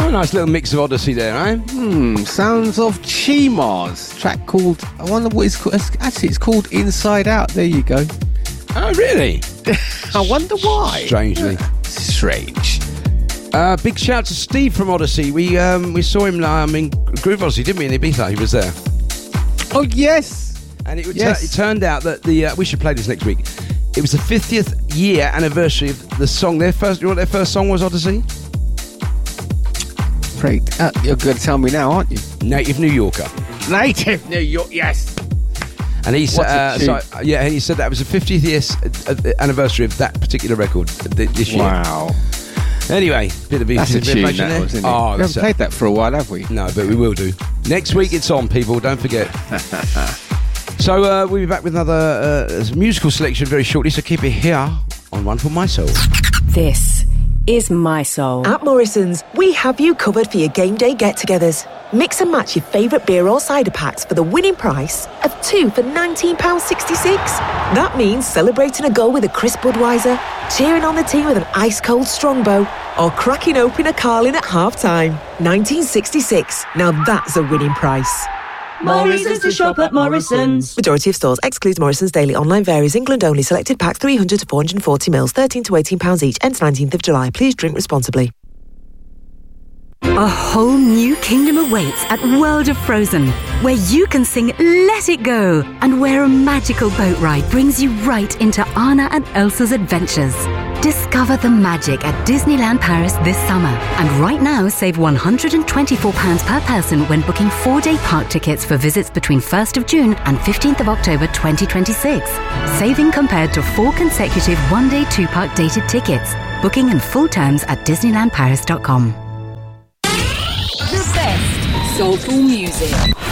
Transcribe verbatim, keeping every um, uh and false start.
Oh, nice little mix of Odyssey there, eh? Hmm, sounds of Chima's track called, I wonder what it's called. Actually, it's called Inside Out. There you go. Oh, really? I wonder why. Strangely. Strange. Uh, big shout to Steve from Odyssey. We um, we saw him um, in Groove Odyssey, didn't we, in Ibiza? He was there. Oh, yes. And it, yes. T- it turned out that the... Uh, we should play this next week. It was the fiftieth year anniversary of the song. Their first, you know what their first song was, Odyssey? Great. Uh, you're going to tell me now, aren't you? Native New Yorker. Native New York, yes. And he said, uh, so, yeah, and he said that was the fiftieth year uh, anniversary of that particular record th- this year. Wow. Anyway, bit of That's a tune, that there. was, isn't it? Oh, we haven't played that for a while, have we? No, but we will do. Next week it's on, people. Don't forget. So uh, we'll be back with another uh, musical selection very shortly. So keep it here on One for My Soul. This is My Soul. At Morrison's, we have you covered for your game day get-togethers. Mix and match your favourite beer or cider packs for the winning price of two for nineteen pounds sixty-six. That means celebrating a goal with a crisp Budweiser, cheering on the team with an ice-cold Strongbow, or cracking open a Carling at half-time. nineteen sixty-six. Now that's a winning price. Morrison's to shop at Morrison's. Majority of stores excludes Morrison's daily online varies. England only. Selected packs three hundred to four hundred forty mils, thirteen to eighteen pounds each. Ends nineteenth of July. Please drink responsibly. A whole new kingdom awaits at World of Frozen, where you can sing Let It Go, and where a magical boat ride brings you right into Anna and Elsa's adventures. Discover the magic at Disneyland Paris this summer, and right now save one hundred twenty-four pounds per person when booking four-day park tickets for visits between first of June and fifteenth of October twenty twenty-six. Saving compared to four consecutive one-day two-park dated tickets. Booking and full terms at disneyland paris dot com. The best soulful music.